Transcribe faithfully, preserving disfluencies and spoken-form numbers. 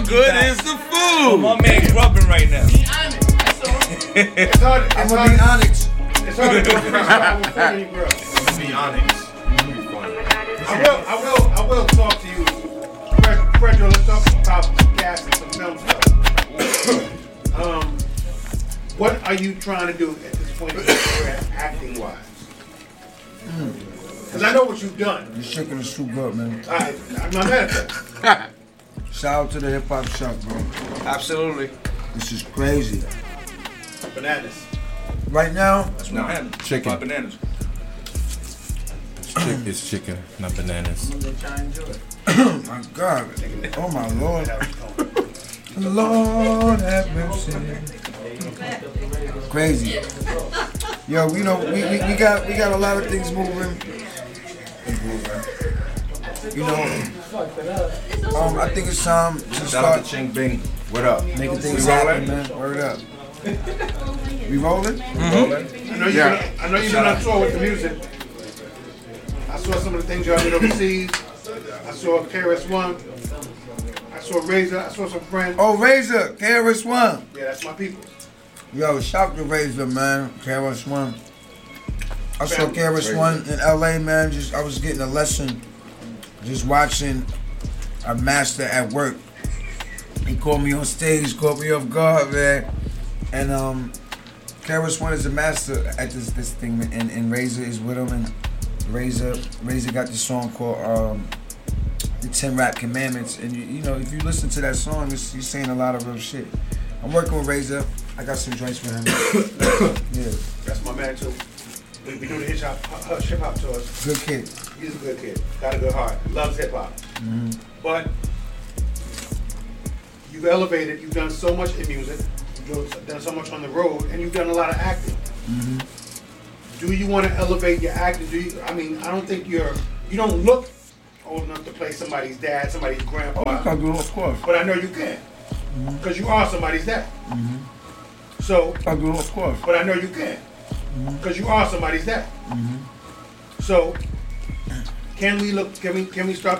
good is the food? Oh, my man's rubbing right now. Be honest. That's all. It's hard. It's I'm hard. gonna be onyx. It's hard to do a freestyle with funny girl. Be honest. I will. I will. I will talk to you, Fred. Fredro, let's talk about some gas and some film stuff. um, what are you trying to do at this point in your career, acting wise? Because I know what you've done. This chicken is too good, man. I, I'm not mad at that. Shout out to the hip hop shop, bro. Absolutely. This is crazy. Bananas. Right now, That's what happened. Chicken. Five bananas. It's, chick- it's chicken, not bananas. oh my God. Oh my Lord. Lord have mercy. Crazy. Yo, you know, we, we, we got we got a lot of things moving. You know, um, I think it's time to Shout out start to Ching Bing. What up? making things We happen, rolling? man. Word up. We rolling? I know you've Yeah. been, I know you've been on tour with the music. I saw some of the things y'all did overseas. I saw K R S One. I saw Razor. I saw some friends. Oh, Razor, K R S One. Yeah, that's my people. Yo, shout to Razor, man. K R S One. I saw K R S One in L A, man. Just I was getting a lesson, just watching a master at work. He called me on stage, caught me off guard, man. And um, K R S One is a master at this this thing, man. and and Razor is with him. And Razor, Razor got this song called um, "The Ten Rap Commandments," and you, you know if you listen to that song, it's, he's saying a lot of real shit. I'm working with Razor. I got some joints for him. Yeah, That's my man too. We, we do the hip hop, uh, hip hop tours. good kid. He's a good kid. Got a good heart. Loves hip hop. Mm-hmm. But you've elevated. You've done so much in music. You've done so much on the road, and you've done a lot of acting. Mm-hmm. Do you want to elevate your acting? Do you? I mean, I don't think you're. You don't look old enough to play somebody's dad, somebody's grandpa. Oh, I do, of course. But I know you can, because you are somebody's dad. Mm-hmm. So, I do, of course. but I know you can, because you are somebody's dad. Mm-hmm. So, can we look? Can we? Can we start